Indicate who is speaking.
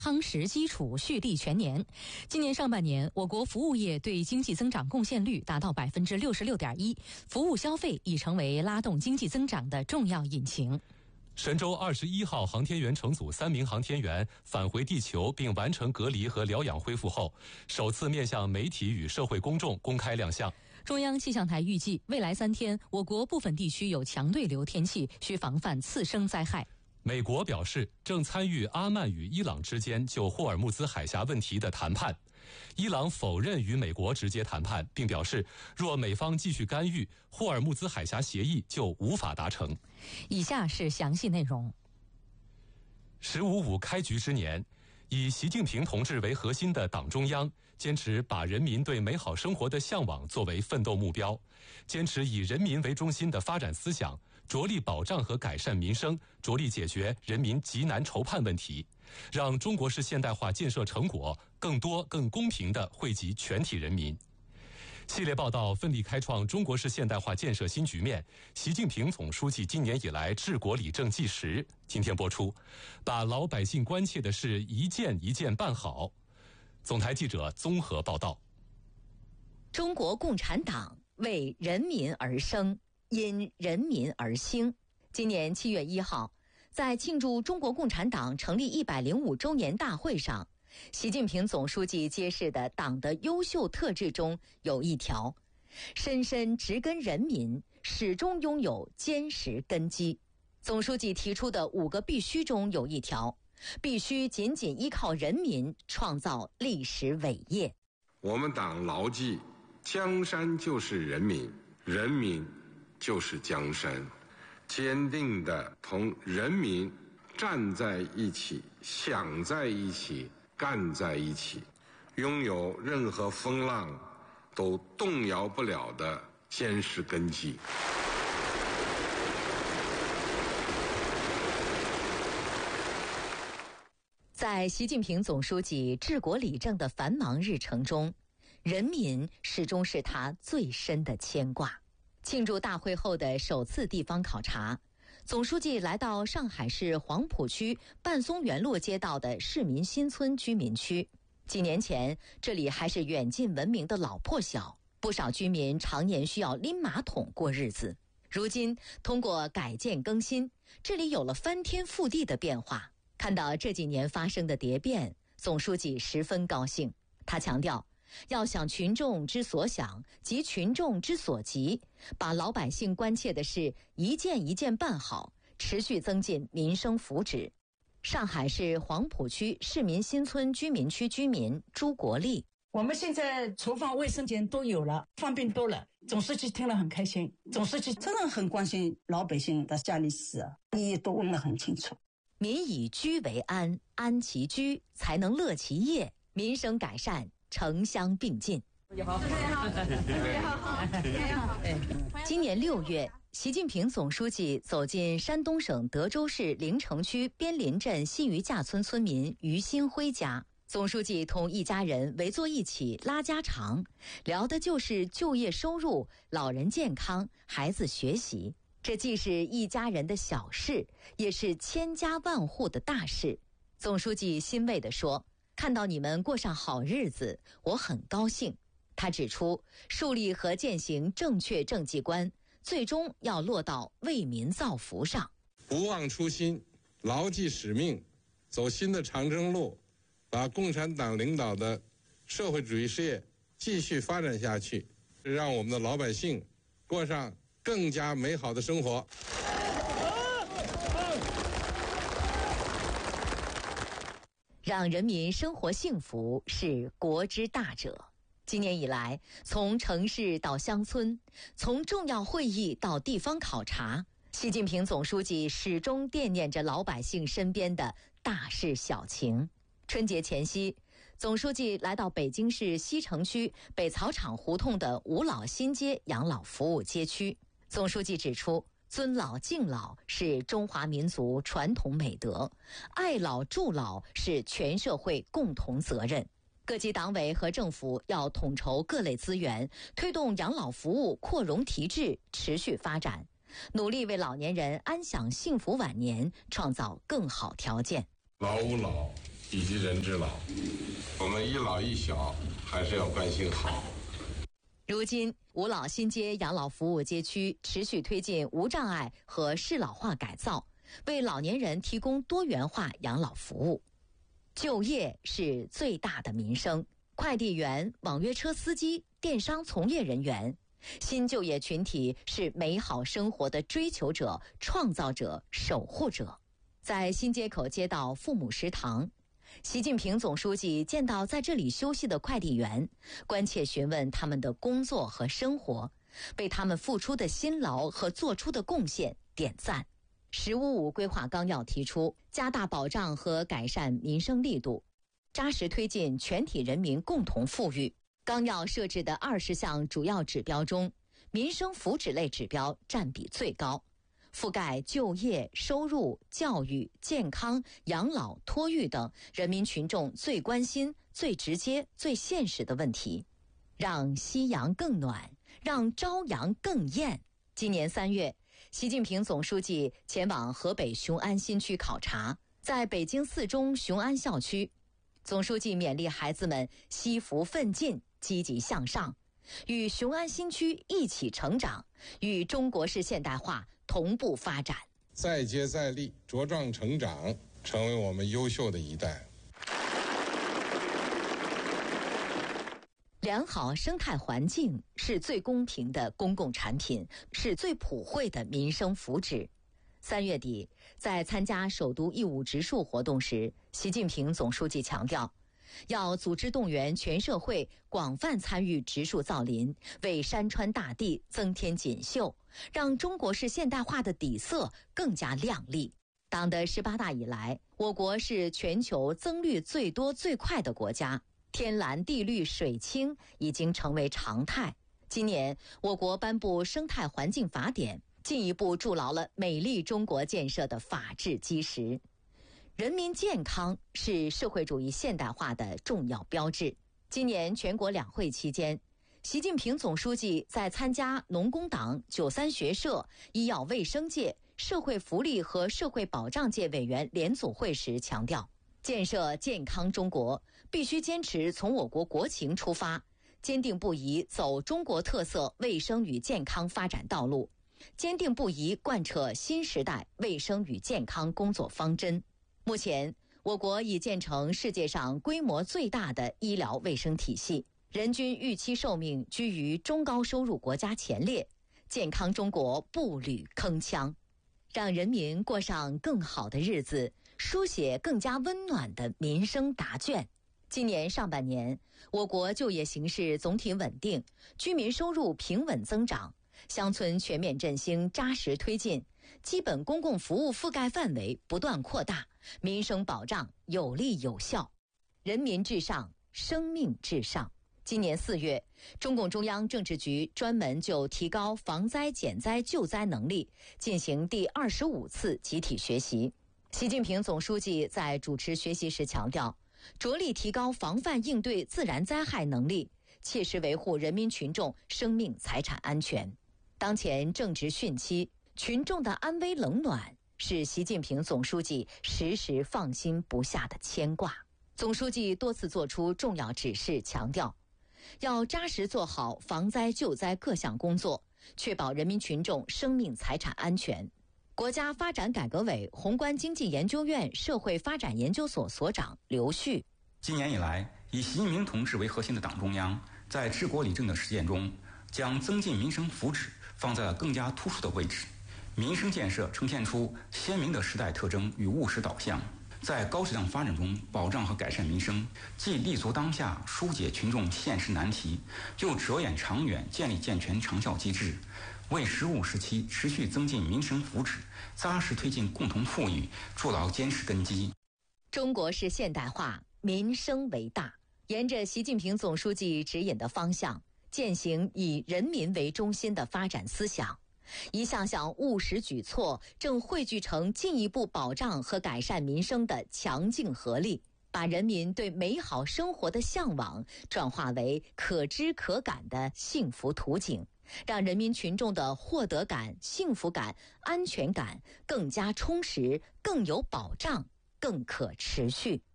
Speaker 1: 夯实基础，蓄力全年。今年上半年，我国服务业对经济增长贡献率达到66.1%，服务消费已成为拉动经济增长的重要引擎。
Speaker 2: 神舟21号航天员乘组3名航天员返回地球并完成隔离和疗养恢复后，首次面向媒体与社会公众公开亮相。
Speaker 1: 中央气象台预计，未来3天，我国部分地区有强对流天气，需防范次生灾害。
Speaker 2: 美国表示正参与阿曼与伊朗之间就霍尔木兹海峡问题的谈判。伊朗否认与美国直接谈判，并表示若美方继续干预，霍尔木兹海峡协议就无法达成。
Speaker 1: 以下是详细内容。
Speaker 2: “15.5”开局之年，以习近平同志为核心的党中央坚持把人民对美好生活的向往作为奋斗目标，坚持以人民为中心的发展思想，着力保障和改善民生，着力解决人民急难愁盼问题，让中国式现代化建设成果更多、更公平地惠及全体人民。系列报道奋力开创中国式现代化建设新局面，习近平总书记今年以来治国理政纪实。今天播出，把老百姓关切的事一件一件办好。总台记者综合报道。
Speaker 3: 中国共产党为人民而生，因人民而兴。今年7月1号，在庆祝中国共产党成立105周年大会上，习近平总书记揭示的党的优秀特质中有一条：深深植根人民，始终拥有坚实根基。总书记提出的5个必须中有一条：必须紧紧依靠人民，创造历史伟业。
Speaker 4: 我们党牢记江山就是人民，人民就是江山，坚定地同人民站在一起，想在一起，干在一起，拥有任何风浪都动摇不了的坚实根基。
Speaker 3: 在习近平总书记治国理政的繁忙日程中，人民始终是他最深的牵挂。庆祝大会后的首次地方考察，总书记来到上海市黄浦区半松园路街道的市民新村居民区。几年前，这里还是远近闻名的老破小，不少居民常年需要拎马桶过日子。如今，通过改建更新，这里有了翻天覆地的变化。看到这几年发生的蝶变，总书记十分高兴。他强调，要想群众之所想，急群众之所急，把老百姓关切的事一件一件办好，持续增进民生福祉。上海市黄浦区市民新村居民区居民朱国立：
Speaker 5: 我们现在厨房卫生间都有了，方便多了。总书记听了很开心，总书记真的很关心老百姓的家里事，你都问得很清楚。
Speaker 3: 民以居为安，安其居，才能乐其业，民生改善城乡并进。今年6月，习近平总书记走进山东省德州市临城区边林镇新余架村村民于新辉家。总书记同一家人围坐一起拉家常，聊的就是就业收入、老人健康、孩子学习。这既是一家人的小事，也是千家万户的大事。总书记欣慰地说：“看到你们过上好日子，我很高兴。”他指出，树立和践行正确政绩观，最终要落到为民造福上。
Speaker 4: 不忘初心，牢记使命，走新的长征路，把共产党领导的社会主义事业继续发展下去，让我们的老百姓过上更加美好的生活。
Speaker 3: 让人民生活幸福是国之大者。今年以来，从城市到乡村，从重要会议到地方考察，习近平总书记始终惦念着老百姓身边的大事小情。春节前夕，总书记来到北京市西城区北草场胡同的五老新街养老服务街区。总书记指出，尊老敬老是中华民族传统美德，爱老助老是全社会共同责任。各级党委和政府要统筹各类资源，推动养老服务扩容提质，持续发展，努力为老年人安享幸福晚年创造更好条件。
Speaker 4: 老吾老以及人之老。我们一老一小还是要关心好。
Speaker 3: 如今，五老新街养老服务街区持续推进无障碍和适老化改造，为老年人提供多元化养老服务。就业是最大的民生，快递员、网约车司机、电商从业人员，新就业群体是美好生活的追求者、创造者、守护者。在新街口街道父母食堂，习近平总书记见到在这里休息的快递员，关切询问他们的工作和生活，为他们付出的辛劳和做出的贡献点赞。“15+5”规划纲要提出，加大保障和改善民生力度，扎实推进全体人民共同富裕。纲要设置的20项主要指标中，民生福祉类指标占比最高，覆盖就业、收入、教育、健康、养老、托育等人民群众最关心、最直接、最现实的问题，让夕阳更暖，让朝阳更艳。今年3月，习近平总书记前往河北雄安新区考察，在北京4中雄安校区，总书记勉励孩子们惜福奋进、积极向上，与雄安新区一起成长，与中国式现代化同步发展，
Speaker 4: 再接再厉，茁壮成长，成为我们优秀的一代。
Speaker 3: 良好生态环境是最公平的公共产品，是最普惠的民生福祉。3月底，在参加首都义务植树活动时，习近平总书记强调，要组织动员全社会广泛参与植树造林，为山川大地增添锦绣，让中国式现代化的底色更加亮丽。党的18大以来，我国是全球增绿最多最快的国家，天蓝地绿水清已经成为常态。今年，我国颁布《生态环境法典》，进一步筑牢了美丽中国建设的法治基石。人民健康是社会主义现代化的重要标志。今年全国两会期间，习近平总书记在参加农工党、93学社、医药卫生界、社会福利和社会保障界委员联组会时强调，建设健康中国必须坚持从我国国情出发，坚定不移走中国特色卫生与健康发展道路，坚定不移贯彻新时代卫生与健康工作方针。目前，我国已建成世界上规模最大的医疗卫生体系，人均预期寿命居于中高收入国家前列，健康中国步履铿锵，让人民过上更好的日子，书写更加温暖的民生答卷。今年上半年，我国就业形势总体稳定，居民收入平稳增长，乡村全面振兴扎实推进，基本公共服务覆盖范围不断扩大，民生保障有力有效。人民至上，生命至上。今年4月，中共中央政治局专门就提高防灾减灾救灾能力进行第25次集体学习。习近平总书记在主持学习时强调，着力提高防范应对自然灾害能力，切实维护人民群众生命财产安全。当前正值汛期，群众的安危冷暖是习近平总书记时时放心不下的牵挂。总书记多次作出重要指示，强调要扎实做好防灾救灾各项工作，确保人民群众生命财产安全。国家发展改革委宏观经济研究院社会发展研究所所长刘旭，
Speaker 6: 今年以来，以习近平同志为核心的党中央在治国理政的实践中，将增进民生福祉放在了更加突出的位置，民生建设呈现出鲜明的时代特征与务实导向，在高质量发展中保障和改善民生，既立足当下疏解群众现实难题，又着眼长远建立健全长效机制，为15时期持续增进民生福祉、扎实推进共同富裕筑牢坚实根基。
Speaker 3: 中国式现代化，民生为大，沿着习近平总书记指引的方向，践行以人民为中心的发展思想，一项项务实举措正汇聚成进一步保障和改善民生的强劲合力，把人民对美好生活的向往转化为可知可感的幸福图景，让人民群众的获得感、幸福感、安全感更加充实、更有保障、更可持续。